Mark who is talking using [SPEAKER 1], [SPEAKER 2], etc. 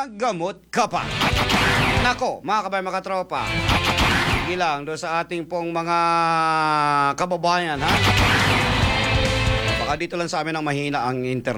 [SPEAKER 1] gagamot ka pa. Nako, mga kabay, mga tropa. Sige lang, doon sa ating pong mga kababayan, ha? Baka dito lang sa amin ang mahina ang internet.